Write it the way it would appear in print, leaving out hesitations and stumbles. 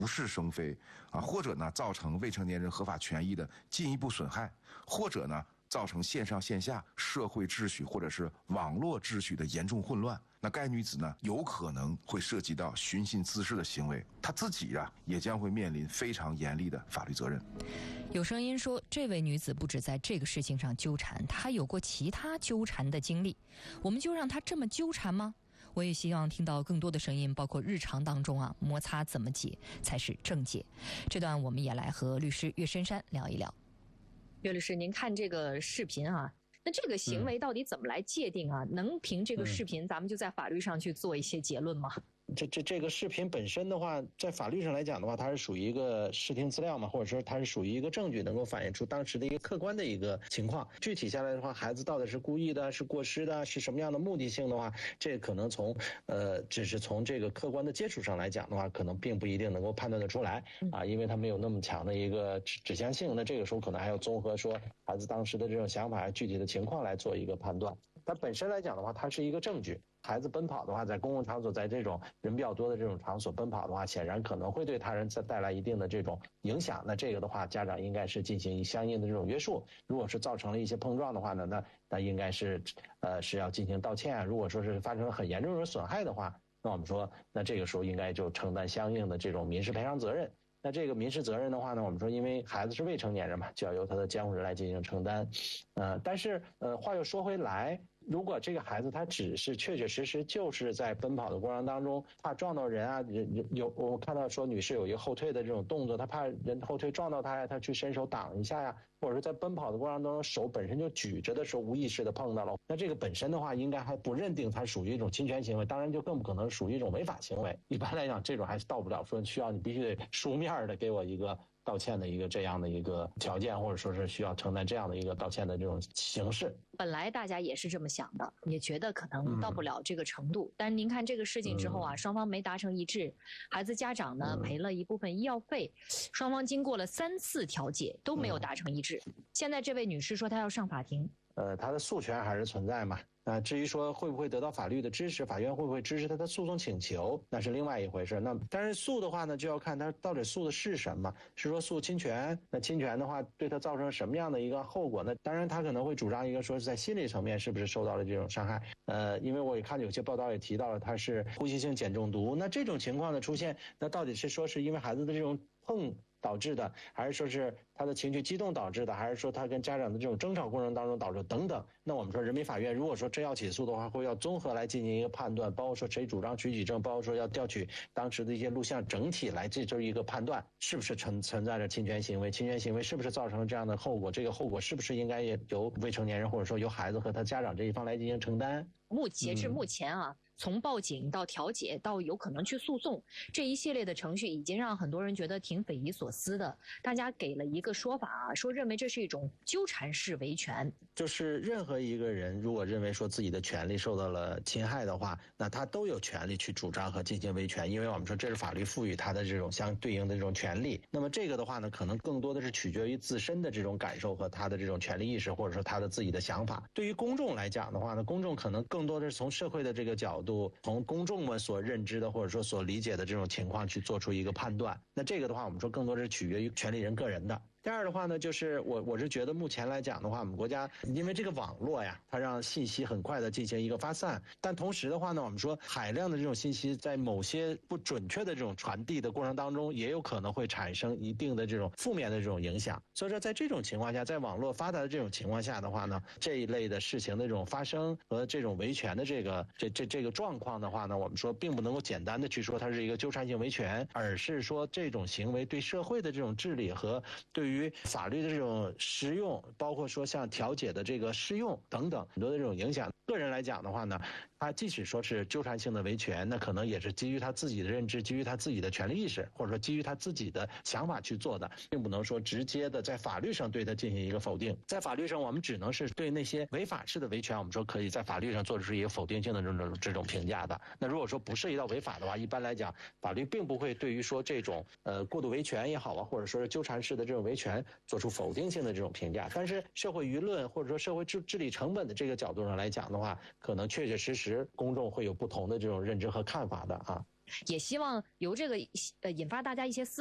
无事生非啊，或者呢造成未成年人合法权益的进一步损害，或者呢造成线上线下社会秩序或者是网络秩序的严重混乱，那该女子呢有可能会涉及到寻衅滋事的行为，她自己也将会面临非常严厉的法律责任。 有声音说，这位女子不止在这个事情上纠缠，她还有过其他纠缠的经历，我们就让她这么纠缠吗？我也希望听到更多的声音，包括日常当中摩擦怎么解才是正解。这段我们也来和律师岳深山聊一聊。岳律师，您看这个视频那这个行为到底怎么来界定能凭这个视频咱们就在法律上去做一些结论吗？ 这个视频本身的话，在法律上来讲的话，它是属于一个视听资料嘛，或者说它是属于一个证据，能够反映出当时的一个客观的一个情况。具体下来的话，孩子到底是故意的，是过失的，是什么样的目的性的话，这可能只是从这个客观的接触上来讲的话，可能并不一定能够判断得出来因为它没有那么强的一个指向性。那这个时候可能还要综合说孩子当时的这种想法、具体的情况来做一个判断。它本身来讲的话，它是一个证据。孩子奔跑的话，在公共场所，在这种人比较多的这种场所奔跑的话，显然可能会对他人带来一定的这种影响。那这个的话，家长应该是进行相应的这种约束。如果是造成了一些碰撞的话呢，那应该是要进行道歉。如果说是发生了很严重的损害的话，那我们说，那这个时候应该就承担相应的这种民事赔偿责任。那这个民事责任的话呢，我们说因为孩子是未成年人嘛，就要由他的监护人来进行承担。但是话又说回来，如果这个孩子他只是确确实实就是在奔跑的过程当中怕撞到人我看到说女士有一个后退的这种动作，她怕人后退撞到她呀，她去伸手挡一下呀，或者是在奔跑的过程当中手本身就举着的时候无意识的碰到了，那这个本身的话应该还不认定它属于一种侵权行为，当然就更不可能属于一种违法行为。一般来讲这种还是到不了说需要你必须得书面的给我一个道歉的一个这样的一个条件，或者说是需要承担这样的一个道歉的这种形式。 本来大家也是这么想的，也觉得可能到不了这个程度，但是您看这个事情之后双方没达成一致，孩子家长呢赔了一部分医药费，双方经过了3次调解都没有达成一致。现在这位女士说她要上法庭， 她的诉权还是存在嘛？至于说会不会得到法律的支持，法院会不会支持他的诉讼请求，那是另外一回事。那但是诉的话呢，就要看他到底诉的是什么，是说诉侵权，那侵权的话对他造成什么样的一个后果呢？当然他可能会主张一个说是在心理层面是不是受到了这种伤害。因为我也看有些报道也提到了他是呼吸性碱中毒，那这种情况的出现，那到底是说是因为孩子的这种碰导致的，还是说是他的情绪激动导致的，还是说他跟家长的这种争吵过程当中导致等等。那我们说人民法院如果说真要起诉的话，会要综合来进行一个判断，包括说谁主张取举证，包括说要调取当时的一些录像，整体来这就是一个判断是不是存在着侵权行为，侵权行为是不是造成了这样的后果，这个后果是不是应该也由未成年人或者说由孩子和他家长这一方来进行承担。 截至目前从报警到调解到有可能去诉讼，这一系列的程序已经让很多人觉得挺匪夷所思的。大家给了一个说法说认为这是一种纠缠式维权，就是任何一个人如果认为说自己的权利受到了侵害的话，那他都有权利去主张和进行维权，因为我们说这是法律赋予他的这种相对应的这种权利。那么这个的话呢，可能更多的是取决于自身的这种感受和他的这种权利意识，或者说他的自己的想法。对于公众来讲的话呢，公众可能更多的是从社会的这个角度，从公众们所认知的或者说所理解的这种情况去做出一个判断。那这个的话，我们说更多是取决于权利人个人的。第二的话呢，就是我是觉得目前来讲的话，我们国家因为这个网络呀，它让信息很快的进行一个发散，但同时的话呢，我们说海量的这种信息在某些不准确的这种传递的过程当中，也有可能会产生一定的这种负面的这种影响。所以说在这种情况下，在网络发达的这种情况下的话呢，这一类的事情的这种发生和这种维权的这个状况的话呢，我们说并不能够简单的去说它是一个纠缠性维权，而是说这种行为对社会的这种治理和对于法律的这种适用，包括说像调解的这个适用等等很多的这种影响。个人来讲的话呢，他即使说是纠缠性的维权，那可能也是基于他自己的认知，基于他自己的权利意识，或者说基于他自己的想法去做的，并不能说直接的在法律上对他进行一个否定。在法律上我们只能是对那些违法式的维权，我们说可以在法律上做出一个否定性的这种评价的。那如果说不涉及到违法的话，一般来讲法律并不会对于说这种过度维权也好或者说是纠缠式的这种维权做出否定性的这种评价。但是社会舆论或者说社会治理成本的这个角度上来讲的话，可能确确实实公众会有不同的这种认知和看法的也希望由这个引发大家一些思